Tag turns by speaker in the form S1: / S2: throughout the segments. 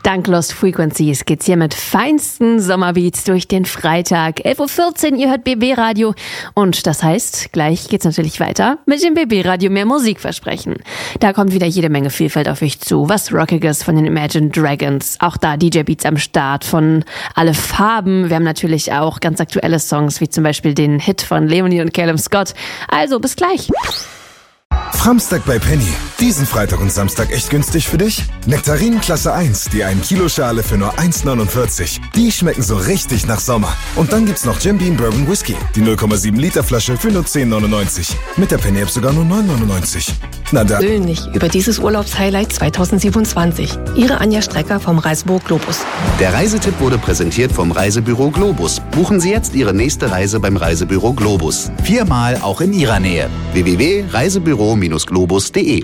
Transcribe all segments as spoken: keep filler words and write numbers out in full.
S1: Dank Lost Frequencies geht's hier mit feinsten Sommerbeats durch den Freitag. elf Uhr vierzehn, ihr hört B B Radio. Und das heißt, gleich geht's natürlich weiter mit dem B B Radio mehr Musikversprechen. Da kommt wieder jede Menge Vielfalt auf euch zu. Was Rockiges von den Imagine Dragons. Auch da D J Beats am Start von Alle Farben. Wir haben natürlich auch ganz aktuelle Songs, wie zum Beispiel den Hit von Leonie und Caleb Scott. Also, bis gleich.
S2: Framstag bei Penny. Diesen Freitag und Samstag echt günstig für dich? Nektarinen Klasse eins, die ein Kilo Schale für nur eins neunundvierzig. Die schmecken so richtig nach Sommer. Und dann gibt's noch Jim Beam Bourbon Whisky, die null Komma sieben Liter Flasche für nur zehn neunundneunzig. Mit der Penny App sogar nur neun neunundneunzig. Na da.
S3: Persönlich über dieses Urlaubshighlight zweitausendsiebenundzwanzig. Ihre Anja Strecker vom Reisebüro Globus.
S4: Der Reisetipp wurde präsentiert vom Reisebüro Globus. Buchen Sie jetzt Ihre nächste Reise beim Reisebüro Globus. Viermal auch in Ihrer Nähe. w w w punkt reisebüro globus punkt de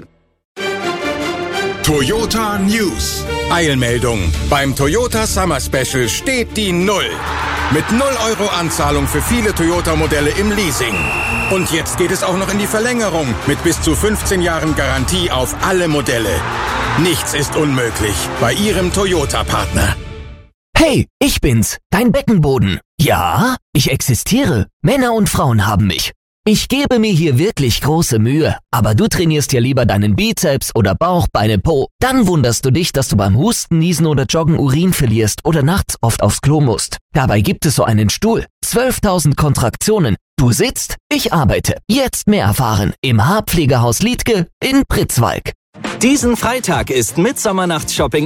S5: Toyota News. Eilmeldung. Beim Toyota Summer Special steht die Null. Mit null Euro Anzahlung für viele Toyota-Modelle im Leasing. Und jetzt geht es auch noch in die Verlängerung mit bis zu fünfzehn Jahren Garantie auf alle Modelle. Nichts ist unmöglich bei Ihrem Toyota-Partner.
S6: Hey, ich bin's, dein Beckenboden. Ja, ich existiere. Männer und Frauen haben mich. Ich gebe mir hier wirklich große Mühe, aber du trainierst ja lieber deinen Bizeps oder Bauch, Beine, Po. Dann wunderst du dich, dass du beim Husten, Niesen oder Joggen Urin verlierst oder nachts oft aufs Klo musst. Dabei gibt es so einen Stuhl. zwölftausend Kontraktionen. Du sitzt, ich arbeite. Jetzt mehr erfahren im Haarpflegehaus Liedtke in Pritzwalk.
S7: Diesen Freitag ist Mitsommernachtshopping